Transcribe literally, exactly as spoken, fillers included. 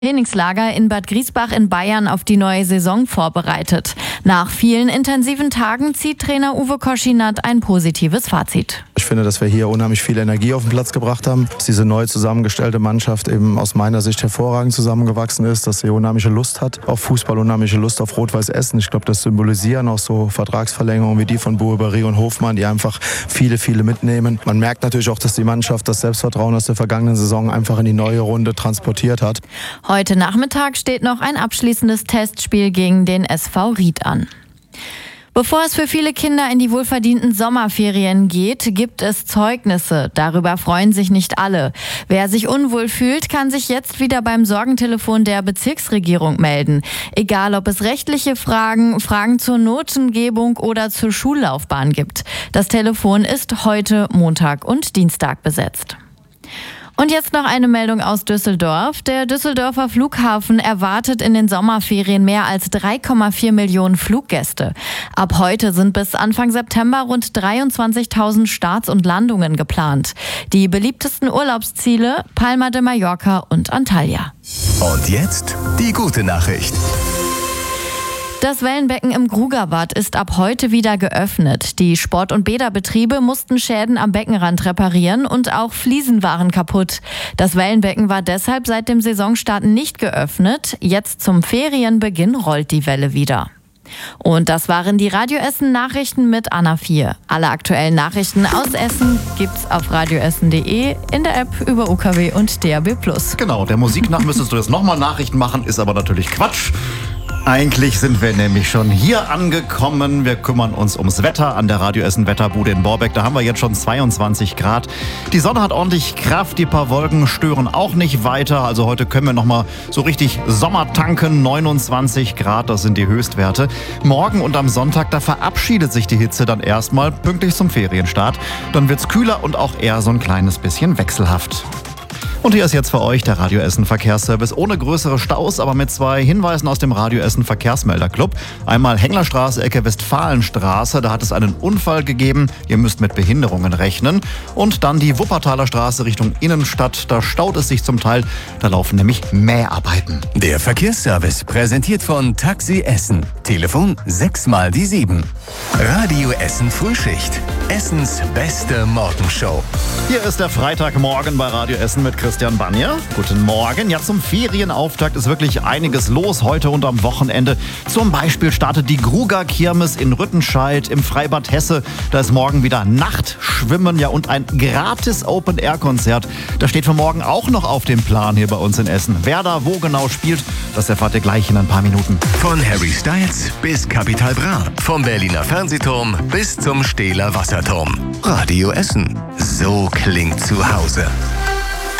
Trainingslager in Bad Griesbach in Bayern auf die neue Saison vorbereitet. Nach vielen intensiven Tagen zieht Trainer Uwe Koschinat ein positives Fazit. Ich finde, dass wir hier unheimlich viel Energie auf den Platz gebracht haben, dass diese neu zusammengestellte Mannschaft eben aus meiner Sicht hervorragend zusammengewachsen ist, dass sie unheimliche Lust hat auf Fußball, unheimliche Lust auf Rot-Weiß Essen. Ich glaube, das symbolisieren auch so Vertragsverlängerungen wie die von Boubary und Hofmann, die einfach viele, viele mitnehmen. Man merkt natürlich auch, dass die Mannschaft das Selbstvertrauen aus der vergangenen Saison einfach in die neue Runde transportiert hat. Heute Nachmittag steht noch ein abschließendes Testspiel gegen den S V Ried an. Bevor es für viele Kinder in die wohlverdienten Sommerferien geht, gibt es Zeugnisse. Darüber freuen sich nicht alle. Wer sich unwohl fühlt, kann sich jetzt wieder beim Sorgentelefon der Bezirksregierung melden. Egal, ob es rechtliche Fragen, Fragen zur Notengebung oder zur Schullaufbahn gibt. Das Telefon ist heute Montag und Dienstag besetzt. Und jetzt noch eine Meldung aus Düsseldorf. Der Düsseldorfer Flughafen erwartet in den Sommerferien mehr als drei Komma vier Millionen Fluggäste. Ab heute sind bis Anfang September rund dreiundzwanzigtausend Starts und Landungen geplant. Die beliebtesten Urlaubsziele Palma de Mallorca und Antalya. Und jetzt die gute Nachricht. Das Wellenbecken im Grugerbad ist ab heute wieder geöffnet. Die Sport- und Bäderbetriebe mussten Schäden am Beckenrand reparieren und auch Fliesen waren kaputt. Das Wellenbecken war deshalb seit dem Saisonstart nicht geöffnet. Jetzt zum Ferienbeginn rollt die Welle wieder. Und das waren die Radio Essen Nachrichten mit Anna vier. Alle aktuellen Nachrichten aus Essen gibt's auf radioessen punkt de, in der App über U K W und D A B plus. Genau, der Musik nach müsstest du jetzt nochmal Nachrichten machen, ist aber natürlich Quatsch. Eigentlich sind wir nämlich schon hier angekommen. Wir kümmern uns ums Wetter an der Radio Essen Wetterbude in Borbeck. Da haben wir jetzt schon zweiundzwanzig Grad. Die Sonne hat ordentlich Kraft, die paar Wolken stören auch nicht weiter. Also heute können wir nochmal so richtig Sommer tanken. neunundzwanzig Grad, das sind die Höchstwerte. Morgen und am Sonntag, da verabschiedet sich die Hitze dann erstmal pünktlich zum Ferienstart. Dann wird's kühler und auch eher so ein kleines bisschen wechselhaft. Und hier ist jetzt für euch der Radio Essen Verkehrsservice ohne größere Staus, aber mit zwei Hinweisen aus dem Radio Essen Verkehrsmelderclub. Einmal Henglerstraße, Ecke Westfalenstraße, da hat es einen Unfall gegeben. Ihr müsst mit Behinderungen rechnen. Und dann die Wuppertaler Straße Richtung Innenstadt, da staut es sich zum Teil. Da laufen nämlich Mäharbeiten. Der Verkehrsservice präsentiert von Taxi Essen. Telefon sechs mal die sieben. Radio Essen Frühschicht. Essens beste Morgenshow. Hier ist der Freitagmorgen bei Radio Essen mit Christian Banja. Guten Morgen. Ja, zum Ferienauftakt ist wirklich einiges los heute und am Wochenende. Zum Beispiel startet die Gruger-Kirmes in Rüttenscheid im Freibad Hesse. Da ist morgen wieder Nachtschwimmen, ja, und ein gratis Open-Air-Konzert. Das steht für morgen auch noch auf dem Plan hier bei uns in Essen. Wer da wo genau spielt, das erfahrt ihr gleich in ein paar Minuten. Von Harry Styles bis Capital Bra. Vom Berliner Fernsehturm bis zum Stähler Wasserturm. Radio Essen. So klingt zu Hause.